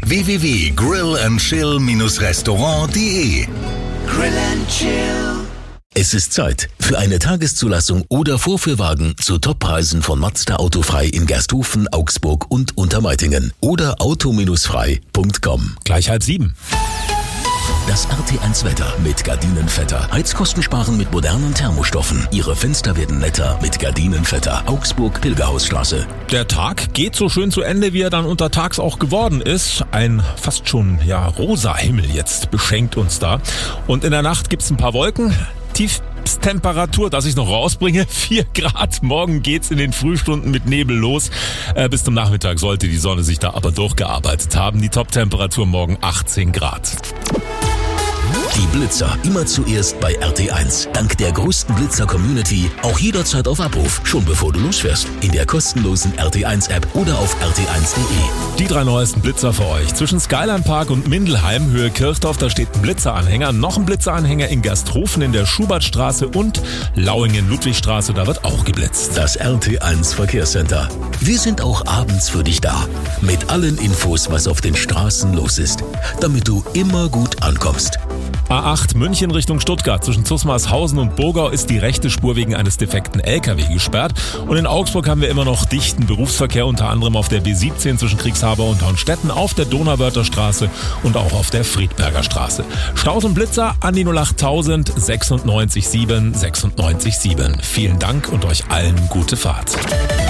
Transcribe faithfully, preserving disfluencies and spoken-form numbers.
w w w punkt grill and chill restaurant punkt de. Grill and Chill. Es ist Zeit für eine Tageszulassung oder Vorführwagen zu Toppreisen von Mazda Autofrei in Gersthofen, Augsburg und Untermeitingen oder auto frei punkt com. Gleich halb sieben. Das R T eins Wetter mit Gardinenvetter. Heizkosten sparen mit modernen Thermostoffen. Ihre Fenster werden netter mit Gardinenvetter. Augsburg, Pilgerhausstraße. Der Tag geht so schön zu Ende, wie er dann untertags auch geworden ist. Ein fast schon ja rosa Himmel jetzt beschenkt uns da. Und in der Nacht gibt's ein paar Wolken. Tiefstemperatur, dass ich noch rausbringe, vier Grad. Morgen geht's in den Frühstunden mit Nebel los. Äh, bis zum Nachmittag sollte die Sonne sich da aber durchgearbeitet haben. Die Toptemperatur morgen achtzehn Grad. Die Blitzer immer zuerst bei R T eins. Dank der größten Blitzer-Community auch jederzeit auf Abruf, schon bevor du losfährst. In der kostenlosen R T eins App oder auf r t eins punkt de. Die drei neuesten Blitzer für euch. Zwischen Skyline Park und Mindelheim, Höhe Kirchdorf, da steht ein Blitzeranhänger. Noch ein Blitzeranhänger in Gersthofen in der Schubertstraße und Lauingen-Ludwigstraße, da wird auch geblitzt. Das R T eins Verkehrscenter. Wir sind auch abends für dich da. Mit allen Infos, was auf den Straßen los ist. Damit du immer gut ankommst. A acht München Richtung Stuttgart. Zwischen Zusmarshausen und Burgau ist die rechte Spur wegen eines defekten L K W gesperrt. Und in Augsburg haben wir immer noch dichten Berufsverkehr, unter anderem auf der B siebzehn zwischen Kriegshaber und Hornstetten, auf der Donauwörther Straße und auch auf der Friedberger Straße. Staus und Blitzer an die null acht null null sechsundneunzig sieben sechsundneunzig sieben. Vielen Dank und euch allen gute Fahrt.